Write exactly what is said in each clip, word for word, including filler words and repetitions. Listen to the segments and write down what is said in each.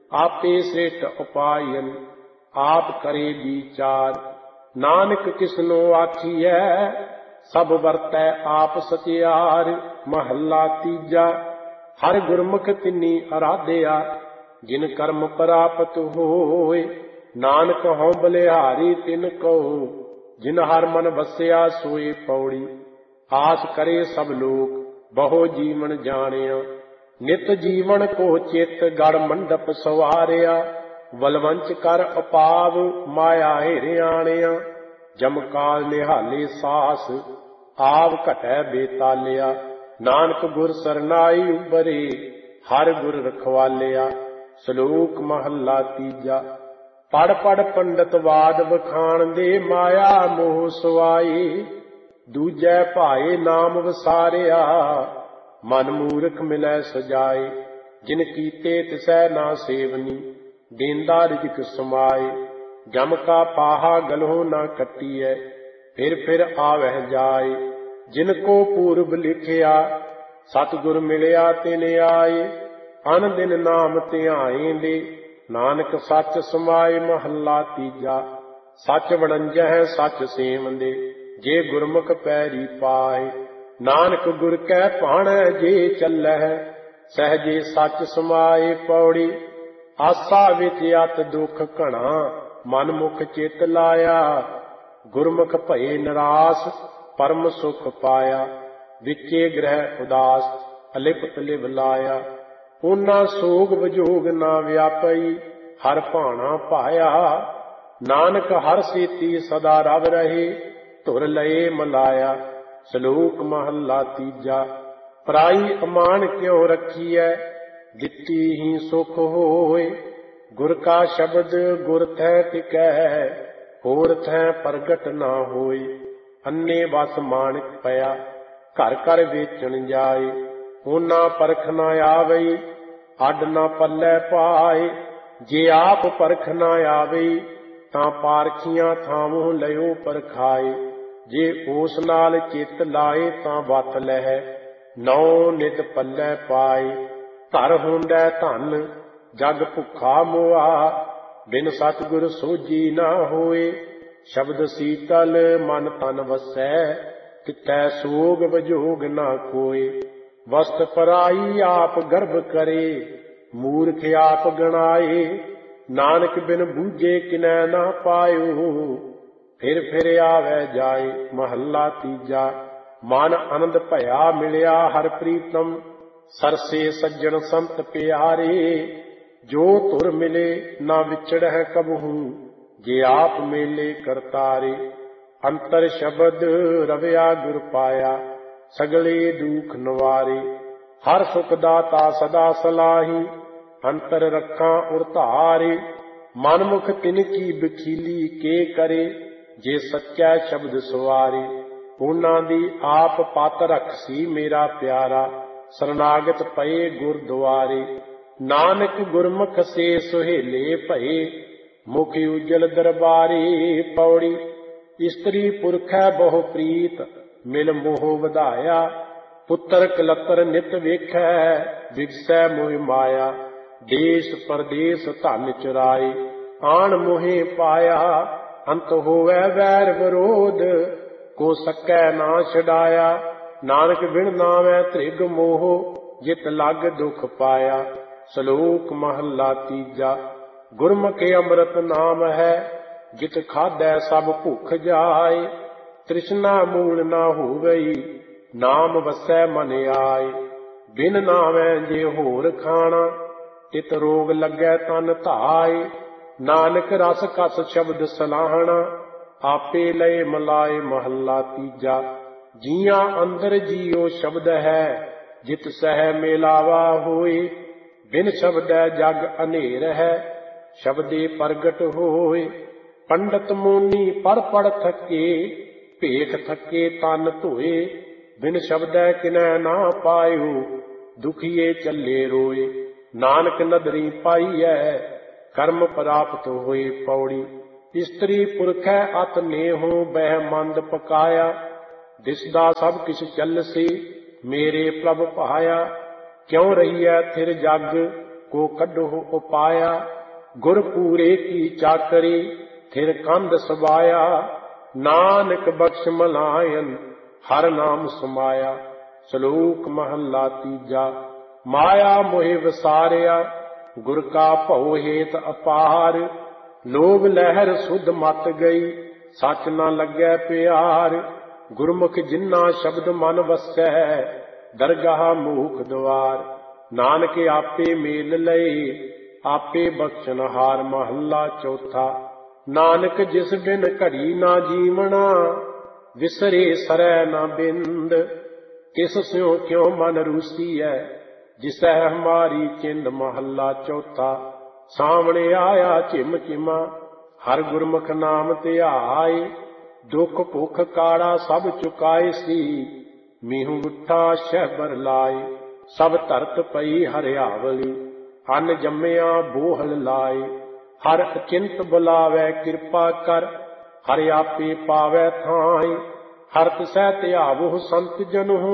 आपे सेठ उपायन आप करे विचार। नानक किसनो आखिए सब वरतै आप सतियार। महला तीजा हर गुरमुख तिन्नी आराध्या जिन कर्म प्राप्त होए। नानक हों बलिहारी तिन कहो जिन हर मन बसिया सोए पौड़ी। आस करे सब लोग बहु जीवन जानिया नित जीवन को चित गढ़ मंडप सवारिया। बलवंच कर अपाव माया हिरियाणिया जमकाल निहाले सास आव घटै बेतालिया। नानक गुर सरनाई उबरे हर गुर रखवालिया। श्लोक महला तीजा पढ़ पढ़ पंडित वाद बखान दे माया मोह सुआई। दूजै भाए नाम वसारिया मन मूर्ख मिलै सजाए। जिन कीते तिसै ना सेवनी देंदा रिजक समाए। जम का पाहा गलों ना कटिए फिर फिर आवह जाए। जिनको पूर्व लिखिया सतगुर मिलिया तिन आए। अन दिन नाम ध्याएंदे नानक सच समाए। महला तीजा सच वणंजह सच सेवंदे जे गुरमुख पैरी पाए। नानक गुर कै भाणै जे चलह सहजे सच समाए। पौड़ी आसा विच अत दुख घना मन मुख चित लाया। गुरमुख भये निराश परम सुख पाया। विचे ग्रह उदास अलिपत लिव लाया। ऊना सोग विजोग ना व्यापई हर भाणा पाया। नानक हर सेती सदा रव रहे धुर लए मलाया। श्लोक महला तीजा पराई अमान क्यों रखिए दित्ती ही सुख होए। गुर का शब्द गुर थै टिकै होर थै प्रगट ना होए। अन्ने बस माणिक पया घर घर वेचन जाए। ऊना परख ना आवई अड ना पल्लै पाए। जे आप परख ना आवई तां पारखियां थावों लयो परखाए। जे ਉਸ ਨਾਲ ਚਿੱਤ ਲਾਏ ਤਾਂ ਵਤ ਲਹਿ ਨੌ ਨਿਤ ਪੱਲੇ ਪਾਏ। ਘਰ ਹੁੰਦੈ ਧਨ ਜਗ ਭੁੱਖਾ ਮੁਆ ਬਿਨ ਸਤਿਗੁਰ ਸੋਝੀ ਨਾ ਹੋਏ। ਸ਼ਬਦ ਸੀਤਲ ਮਨ ਤਨ ਵਸੈ ਕਿਤੈ ਸੋਗ ਵਿਜੋਗ ਨਾ ਕੋਏ। ਵਸਤ ਪਰਾਈ ਆਪ ਗਰਭ ਕਰੇ ਮੂਰਖ ਆਪ ਗਣਾਏ। ਨਾਨਕ ਬਿਨ ਬੂਝੇ ਕਿਨੈ ਨਾ ਪਾਇਓ फिर फिर आवै जाए। महला तीजा मन आनंद भया मिलिया हर प्रीतम सरसे सज्जन संत प्यारे। जो तुर मिले ना विचड़ है कबहू जे आप मेले करतारे। अंतर शब्द रविया गुर पाया सगले दुख नवारे। हर सुख दाता सदा सलाही अंतर रखा उर धारे। मनमुख तिनकी बखीली के करे जे सच्चा शब्द सवारे। ਉਹਨਾਂ ਦੀ ਆਪ ਪਤ ਰਖਸੀ ਮੇਰਾ ਪਿਆਰਾ ਸਰਨਾਗਤ ਪਏ ਗੁਰਦੁਆਰੇ। ਨਾਨਕ ਗੁਰਮੁਖ ਸੇ ਸੁਹੇਲੇ ਭਏ ਮੁਖ ਉਜਲ ਦਰਬਾਰੇ। ਪੌੜੀ ਇਸਤਰੀ ਪੁਰਖੈ ਬਹੁ ਪ੍ਰੀਤ ਮਿਲ ਮੋਹ ਵਧਾਇਆ। ਪੁੱਤਰ ਕਲਤਰ ਨਿਤ ਵੇਖੈ ਵਿਗਸੈ ਮੋਹ ਮਾਇਆ। ਦੇਸ ਪਰਦੇਸ ਧਨ ਚੁਰਾਏ ਆਣ ਮੋਹੇ ਪਾਇਆ। अंत होवै वैर विरोध को सकै ना छड़ाया। नानक बिन नावै त्रिग मोह जित लग दुख पाया। श्लोक महला तीजा गुरमुख अमृत नाम है जित खादै सब भुख जाए। तृष्णा मूल ना हो गई नाम वसै मन आए। बिन नावै जे होर खाना तित रोग लगै तन धाए। नानक रस कस शब्द सलाहना आपे लय मलाए। महला तीजा जिया अंदर जियो शब्द है जित सह मेलावा होए। बिन शब्द जग अनेर है शब्दे प्रगट होए। पंडित मोनी पढ़ पढ़ थके भेख थके तन धोए। बिन शब्द किनै ना पायो दुखिए चले रोए। नानक नदरी पाई है कर्म प्राप्त होए। पौड़ी इस्त्री पुरखै अत नेहो बह मंद पकाया। दिसदा सब किछ चल से मेरे प्रभ पाया। क्यों रही है थिर जग को कढो उपाया। गुर पूरे की चाकरी थिर कंध सबाया। नानक बख्श मलायन हर नाम समाया। श्लोक महला तीजा। माया मोहि विसारिया गुर का भਉ हेत अपार। लोभ लहर सुध मत गई सच न लगे प्यार। गुरमुख जिन्ना शब्द मन वसै दरगाह मूख द्वार। नानक आपे मेल लए आपे बख्शन हार। महला चौथा। नानक जिस बिन घड़ी ना जीवना विसरे सरै न बिंद। तिस स्यों क्यों मन रूसी है जिसै हमारी चिंद। महला चौथा। सामने आया झिम झिमा हर गुरमुख नाम ध्याए। दुख भुख काड़ा सब चुकाए सी मीहू उठा शहबर लाए। सब धरत पई हरियावली अन जम्मिया बोहल लाए। हर अचिंत बुलावै कृपा कर हर आपे पावै थाई। हर तिसै ध्यावो संत जनहु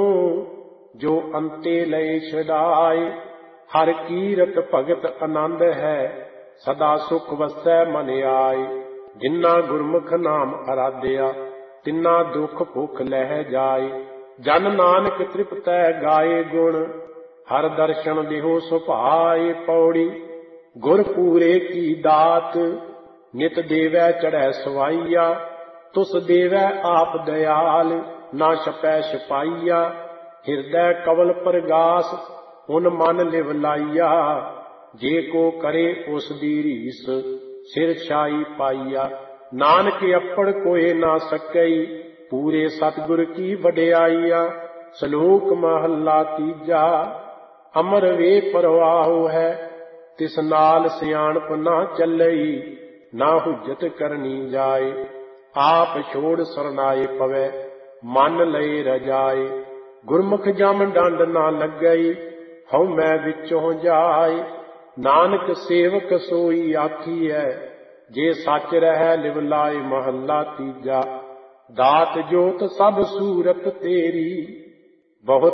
जो अंते लय छड़ाए। हर कीरत भगत आनंद है सदा सुख वसै मन आए। जिन्ना गुरमुख नाम आराध्या तिन्ना दुख भुख लह जाए। जन नानक तृप्तै गाए गुण हर दर्शन देहो सुभाए। पौड़ी गुर पूरे की दात नित देवै चढ़ै सवाइया। तुस देवै आप दयाल ना छपै छपाइया। हिरदै कवल प्रगास उन मन लिव लाइया। जे को करे उस दी रीस सिर छाई पाइया। नानक अपड़ कोई ना सकई पूरे सतगुर की वड्याइया। श्लोक महला तीजा। अमर वे परवाहो है तिस नाल सियाणप ना चलई। ना हुज्जत करनी जाए आप छोड़ सरनाए पवै मन लय रजाए। गुरमुख जम डंड ना लगई हਉ मैं विचों जाए। नानक सेवक सोई आखीਐ जे सच रहै लिव लाए। महला तीजा। दात जोत सब सूरत तेरी बहुत